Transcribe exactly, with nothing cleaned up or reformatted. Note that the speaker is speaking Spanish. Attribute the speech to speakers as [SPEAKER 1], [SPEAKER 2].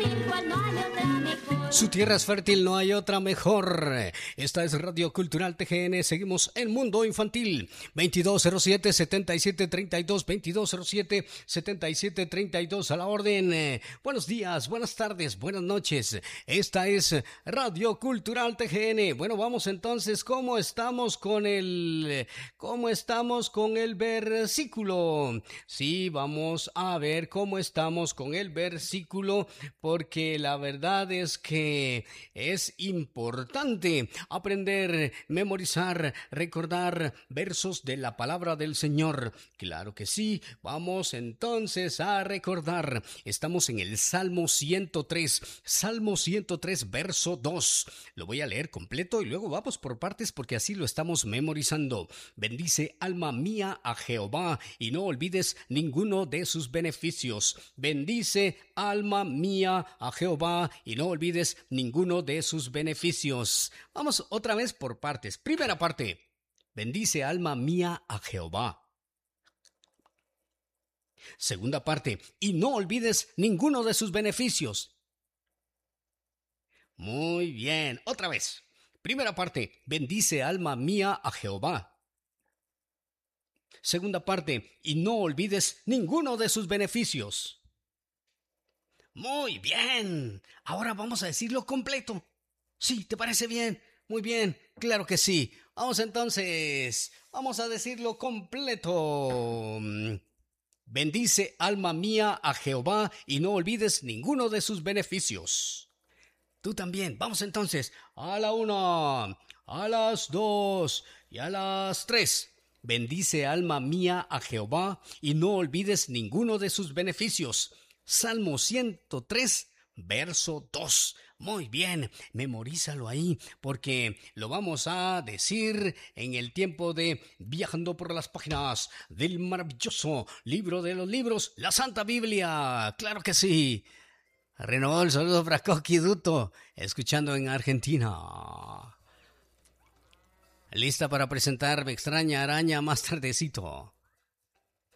[SPEAKER 1] igual, no hay otra mejor.
[SPEAKER 2] Su tierra es fértil, no hay otra mejor. Esta es Radio Cultural T G N. Seguimos en Mundo Infantil. veintidós cero siete, setenta y siete treinta y dos, veintidós cero siete, setenta y siete treinta y dos a la orden. Eh, buenos días, buenas tardes, buenas noches. Esta es Radio Cultural T G N. Bueno, vamos entonces, ¿cómo estamos con el cómo estamos con el versículo? Sí, vamos a ver cómo estamos con el versículo, porque la verdad es que es importante aprender, memorizar, recordar versos de la palabra del Señor. Claro que sí. Vamos entonces a recordar. Estamos en el Salmo ciento tres, Salmo ciento tres, verso dos. Lo voy a leer completo y luego vamos por partes porque así lo estamos memorizando. Bendice, alma mía, a Jehová y no olvides ninguno de sus beneficios. Bendice, alma mía, a Jehová y no olvides ninguno de sus beneficios. Vamos otra vez por partes. Primera parte. Bendice, alma mía, a Jehová. Segunda parte. Y no olvides ninguno de sus beneficios. Muy bien. Otra vez. Primera parte. Bendice, alma mía, a Jehová. Segunda parte. Y no olvides ninguno de sus beneficios. Muy bien. Ahora vamos a decirlo completo. Sí, ¿te parece bien? Muy bien, claro que sí. Vamos entonces. Vamos a decirlo completo. Bendice, alma mía, a Jehová y no olvides ninguno de sus beneficios. Tú también. Vamos entonces. A la una, a las dos y a las tres. Bendice, alma mía, a Jehová y no olvides ninguno de sus beneficios. Salmo ciento tres, verso dos. Muy bien, memorízalo ahí porque lo vamos a decir en el tiempo de viajando por las páginas del maravilloso libro de los libros, la Santa Biblia. Claro que sí. Renovado el saludo para Coqui Duto, escuchando en Argentina. Lista para presentar Me extraña araña más tardecito.